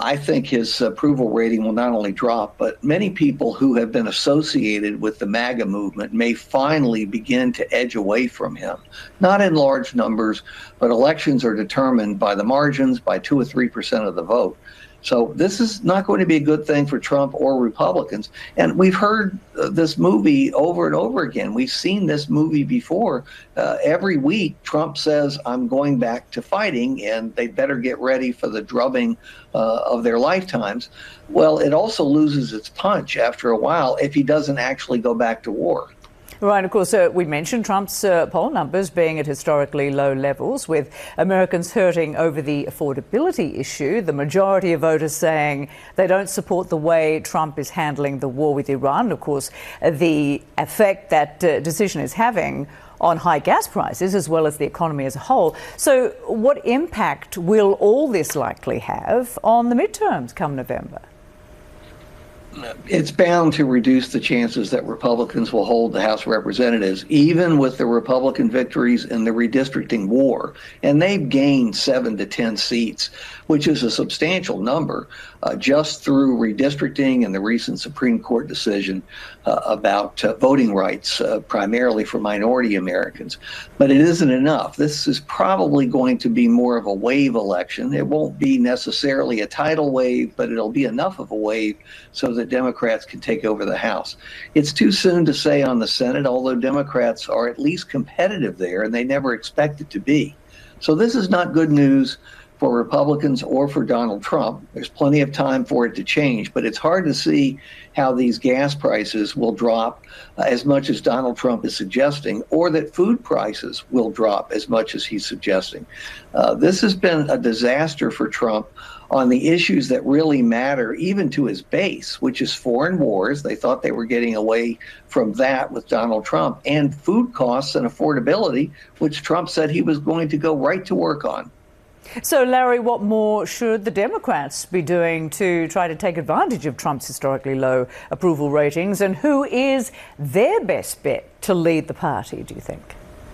I think his approval rating will not only drop, but many people who have been associated with the MAGA movement may finally begin to edge away from him. Not in large numbers, but elections are determined by the margins, by 2 or 3% of the vote. So this is not going to be a good thing for Trump or Republicans. And we've heard this movie over and over again. We've seen this movie before. Every week, Trump says, I'm going back to fighting, and they better get ready for the drubbing of their lifetimes. Well, it also loses its punch after a while if he doesn't actually go back to war. Right, of course, we mentioned Trump's poll numbers being at historically low levels, with Americans hurting over the affordability issue. The majority of voters saying they don't support the way Trump is handling the war with Iran. Of course, the effect that decision is having on high gas prices as well as the economy as a whole. So what impact will all this likely have on the midterms come November? It's bound to reduce the chances that Republicans will hold the House of Representatives, even with the Republican victories in the redistricting war. And they've gained 7 to 10 seats, which is a substantial number, just through redistricting and the recent Supreme Court decision about voting rights, primarily for minority Americans. But it isn't enough. This is probably going to be more of a wave election. It won't be necessarily a tidal wave, but it'll be enough of a wave so that Democrats can take over the House. It's too soon to say on the Senate, although Democrats are at least competitive there, and they never expected to be. So this is not good news for Republicans or for Donald Trump. There's plenty of time for it to change, but it's hard to see how these gas prices will drop as much as Donald Trump is suggesting, or that food prices will drop as much as he's suggesting. This has been a disaster for Trump on the issues that really matter, even to his base, which is foreign wars. They thought they were getting away from that with Donald Trump, and food costs and affordability, which Trump said he was going to go right to work on. So, Larry, what more should the Democrats be doing to try to take advantage of Trump's historically low approval ratings? And who is their best bet to lead the party, do you think?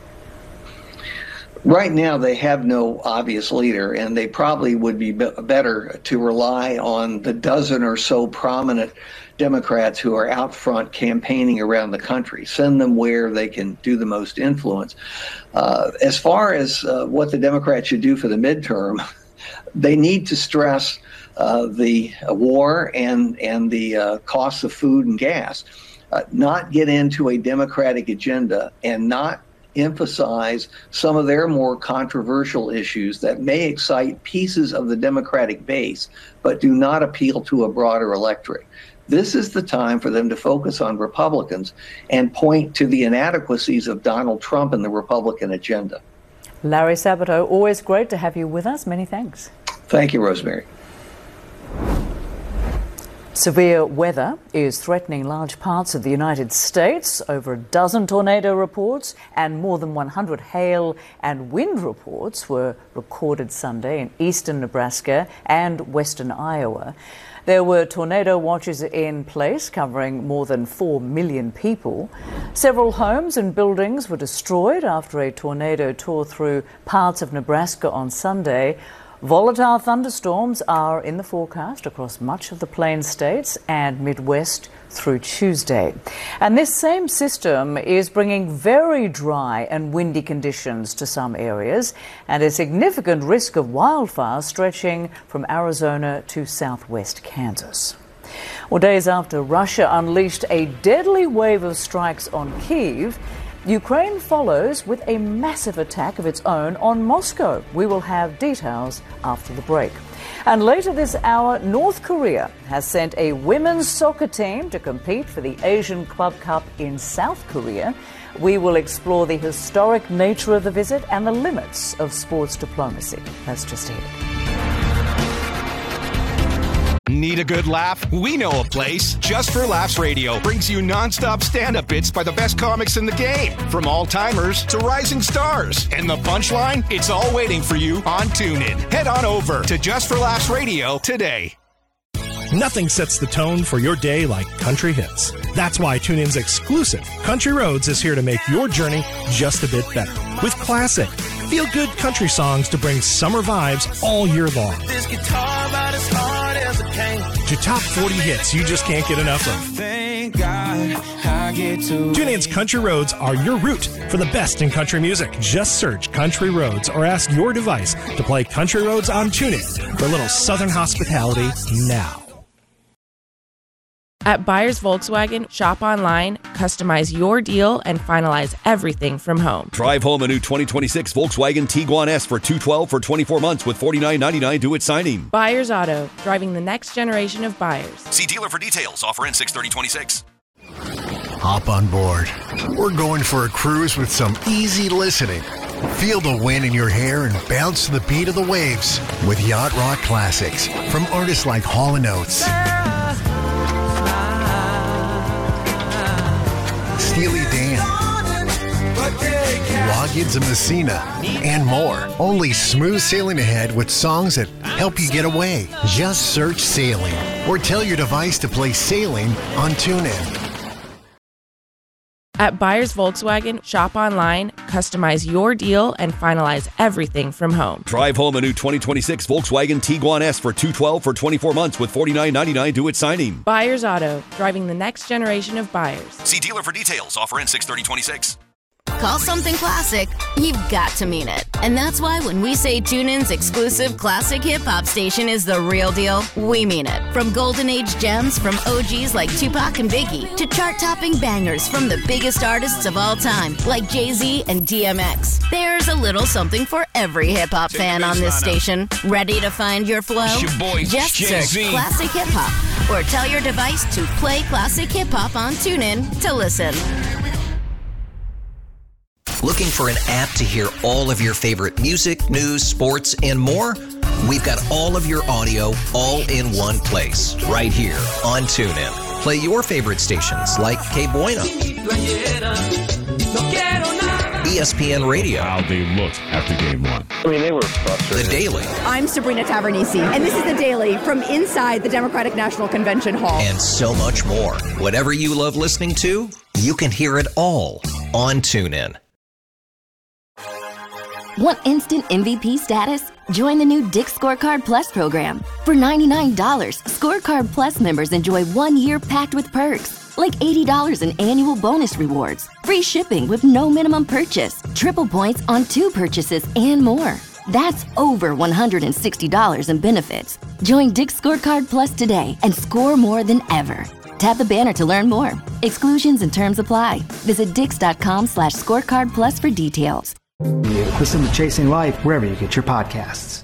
Right now, they have no obvious leader, and they probably would be better to rely on the dozen or so prominent Democrats who are out front campaigning around the country. Send them where they can do the most influence. As far as what the Democrats should do for the midterm, they need to stress the war and the costs of food and gas, not get into a Democratic agenda and not emphasize some of their more controversial issues that may excite pieces of the Democratic base, but do not appeal to a broader electorate. This is the time for them to focus on Republicans and point to the inadequacies of Donald Trump and the Republican agenda. Larry Sabato, always great to have you with us. Many thanks. Thank you, Rosemary. Severe weather is threatening large parts of the United States. Over a dozen tornado reports and more than 100 hail and wind reports were recorded Sunday in eastern Nebraska and western Iowa. There were tornado watches in place covering more than 4 million people. Several homes and buildings were destroyed after a tornado tore through parts of Nebraska on Sunday. Volatile thunderstorms are in the forecast across much of the Plains states and Midwest through Tuesday. And this same system is bringing very dry and windy conditions to some areas and a significant risk of wildfires stretching from Arizona to southwest Kansas. Well, days after Russia unleashed a deadly wave of strikes on Kyiv, Ukraine follows with a massive attack of its own on Moscow. We will have details after the break. And later this hour, North Korea has sent a women's soccer team to compete for the Asian Club Cup in South Korea. We will explore the historic nature of the visit and the limits of sports diplomacy. That's just it. Need a good laugh? We know a place. Just for Laughs Radio brings you nonstop stand-up bits by the best comics in the game, from all-timers to rising stars. And the punchline? It's all waiting for you on TuneIn. Head on over to Just for Laughs Radio today. Nothing sets the tone for your day like country hits. That's why TuneIn's exclusive Country Roads is here to make your journey just a bit better. With classic, feel-good country songs to bring summer vibes all year long. This guitar about as hard as top 40 hits you just can't get enough of. Thank God I get to. TuneIn's Country Roads are your route for the best in country music. Just search Country Roads or ask your device to play Country Roads on TuneIn for a little Southern hospitality now. At Buyers Volkswagen, shop online, customize your deal, and finalize everything from home. Drive home a new 2026 Volkswagen Tiguan S for $212 for 24 months with $49.99 due at signing. Buyers Auto, driving the next generation of buyers. See dealer for details. Offer ends 6/30/26. Hop on board. We're going for a cruise with some easy listening. Feel the wind in your hair and bounce to the beat of the waves with Yacht Rock Classics from artists like Hall & Oates, Steely Dan, Loggins and Messina, and more. Only smooth sailing ahead with songs that help you get away. Just search Sailing or tell your device to play Sailing on TuneIn. At Buyers Volkswagen, shop online, customize your deal, and finalize everything from home. Drive home a new 2026 Volkswagen Tiguan S for $212 for 24 months with $49.99 due at signing. Buyers Auto, driving the next generation of buyers. See dealer for details. Offer ends 6/30/26. Call something classic, you've got to mean it. And that's why when we say TuneIn's exclusive classic hip-hop station is the real deal, we mean it. From golden age gems from OGs like Tupac and Biggie to chart-topping bangers from the biggest artists of all time like Jay-Z and DMX. There's a little something for every hip-hop fan on this station. Ready to find your flow? It's your boy, Just Jay-Z. search Classic Hip-Hop or tell your device to play Classic Hip-Hop on TuneIn to listen. Looking for an app to hear all of your favorite music, news, sports, and more? We've got all of your audio all in one place, right here on TuneIn. Play your favorite stations like Que Bueno, ESPN Radio. How they looked after game one. I mean, they were frustrated. The Daily. I'm Sabrina Tavernisi, and this is The Daily from inside the Democratic National Convention Hall. And so much more. Whatever you love listening to, you can hear it all on TuneIn. Want instant MVP status? Join the new Dick's Scorecard Plus program. For $99, Scorecard Plus members enjoy 1 year packed with perks, like $80 in annual bonus rewards, free shipping with no minimum purchase, triple points on 2 purchases, and more. That's over $160 in benefits. Join Dick's Scorecard Plus today and score more than ever. Tap the banner to learn more. Exclusions and terms apply. Visit Dix.com/scorecard plus for details. Listen to Chasing Life wherever you get your podcasts.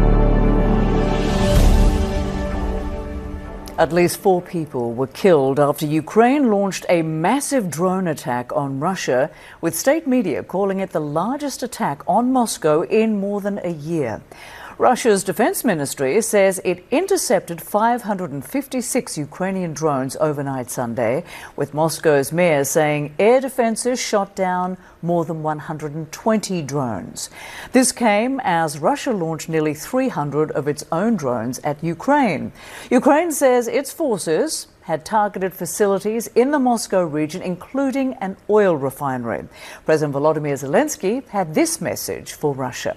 At least 4 people were killed after Ukraine launched a massive drone attack on Russia, with state media calling it the largest attack on Moscow in more than a year. Russia's defense ministry says it intercepted 556 Ukrainian drones overnight Sunday, with Moscow's mayor saying air defenses shot down more than 120 drones. This came as Russia launched nearly 300 of its own drones at Ukraine. Ukraine says its forces had targeted facilities in the Moscow region, including an oil refinery. President Volodymyr Zelensky had this message for Russia.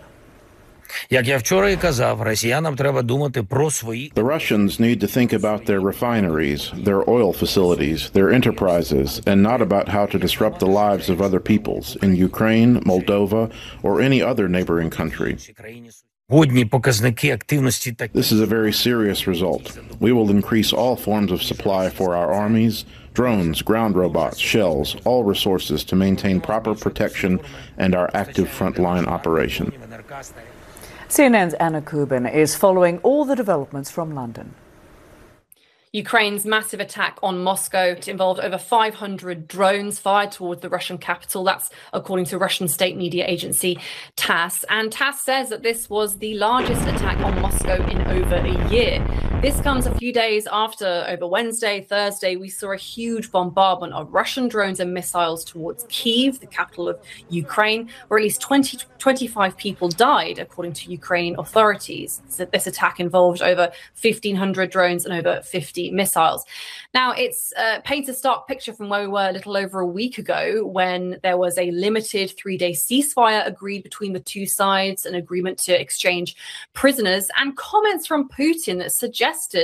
The Russians need to think about their refineries, their oil facilities, their enterprises, and not about how to disrupt the lives of other peoples in Ukraine, Moldova, or any other neighboring country. This is a very serious result. We will increase all forms of supply for our armies, drones, ground robots, shells, all resources to maintain proper protection and our active frontline operation. CNN's Anna Kubin is following all the developments from London. Ukraine's massive attack on Moscow involved over 500 drones fired towards the Russian capital. That's according to Russian state media agency TASS. And TASS says that this was the largest attack on Moscow in over a year. This comes a few days after, over Wednesday, Thursday, we saw a huge bombardment of Russian drones and missiles towards Kyiv, the capital of Ukraine, where at least 25 people died, according to Ukrainian authorities. So this attack involved over 1,500 drones and over 50 missiles. Now, it's paints a stark picture from where we were a little over a week ago, when there was a limited 3-day ceasefire agreed between the two sides, an agreement to exchange prisoners, and comments from Putin that suggested